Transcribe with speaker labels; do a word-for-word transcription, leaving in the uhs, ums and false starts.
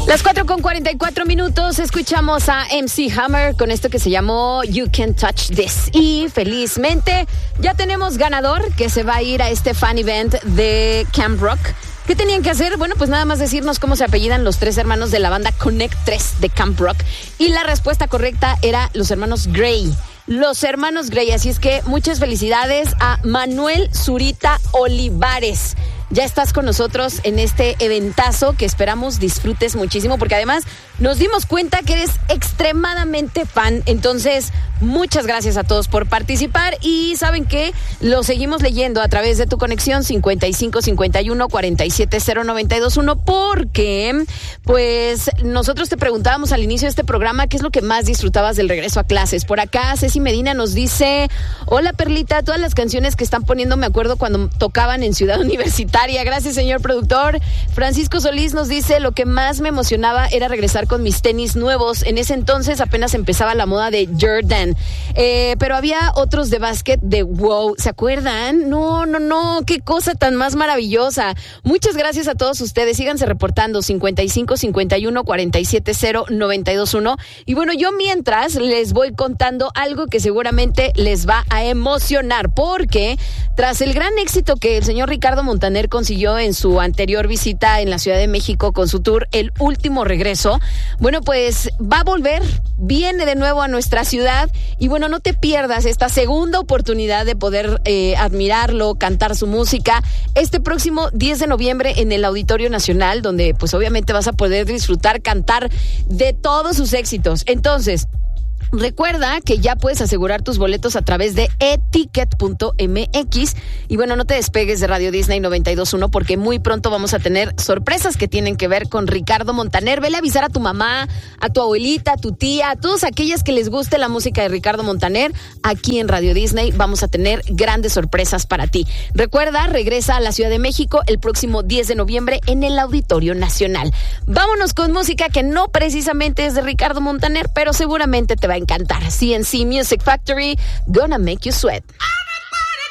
Speaker 1: Las cuatro con cuarenta y cuatro minutos, escuchamos a M C Hammer con esto que se llamó You Can't Touch This. Y felizmente ya tenemos ganador que se va a ir a este fan event de Camp Rock. ¿Qué tenían que hacer? Bueno, pues nada más decirnos cómo se apellidan los tres hermanos de la banda Connect tres de Camp Rock. Y la respuesta correcta era los hermanos Gray. Los hermanos Gray, así es que muchas felicidades a Manuel Zurita Olivares. Ya estás con nosotros en este eventazo que esperamos disfrutes muchísimo, porque además nos dimos cuenta que eres extremadamente fan. Entonces, muchas gracias a todos por participar y ¿saben qué? Lo seguimos leyendo a través de tu conexión cincuenta y cinco cincuenta y uno cuarenta y siete cero noventa y dos uno, porque pues nosotros te preguntábamos al inicio de este programa qué es lo que más disfrutabas del regreso a clases. Por acá Ceci Medina nos dice: hola Perlita, todas las canciones que están poniendo me acuerdo cuando tocaban en Ciudad Universitaria. Gracias, señor productor. Francisco Solís nos dice: lo que más me emocionaba era regresar con mis tenis nuevos. En ese entonces apenas empezaba la moda de Jordan. Eh, pero había otros de básquet de wow. ¿Se acuerdan? No, no, no. Qué cosa tan más maravillosa. Muchas gracias a todos ustedes. Síganse reportando cincuenta y cinco cincuenta y uno cuarenta y siete cero noventa y dos uno. Y bueno, yo mientras les voy contando algo que seguramente les va a emocionar, porque tras el gran éxito que el señor Ricardo Montaner consiguió en su anterior visita en la Ciudad de México con su tour El Último Regreso, bueno, pues va a volver, viene de nuevo a nuestra ciudad y bueno, no te pierdas esta segunda oportunidad de poder eh, admirarlo, cantar su música este próximo diez de noviembre en el Auditorio Nacional, donde pues obviamente vas a poder disfrutar, cantar de todos sus éxitos. Entonces, recuerda que ya puedes asegurar tus boletos a través de eticket punto m x y bueno, no te despegues de Radio Disney noventa y dos punto uno porque muy pronto vamos a tener sorpresas que tienen que ver con Ricardo Montaner. Vele a avisar a tu mamá, a tu abuelita, a tu tía, a todas aquellas que les guste la música de Ricardo Montaner. Aquí en Radio Disney vamos a tener grandes sorpresas para ti. Recuerda, regresa a la Ciudad de México el próximo diez de noviembre en el Auditorio Nacional. Vámonos con música que no precisamente es de Ricardo Montaner, pero seguramente te va a encantar. C N C Music Factory, Gonna Make You Sweat.